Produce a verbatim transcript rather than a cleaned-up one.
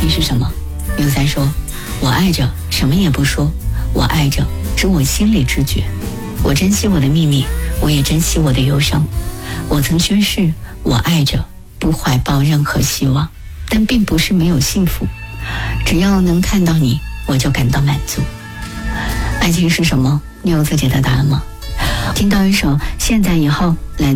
情是什么？刘三说，我爱着什么也不说，我爱着只我心里知觉。我珍惜我的秘密，我也珍惜我的忧伤。我曾宣誓，我爱着不怀抱任何希望，但并不是没有幸福。只要能看到你，我就感到满足。爱情是什么？你有自己的答案吗？听到一首《现在以后》来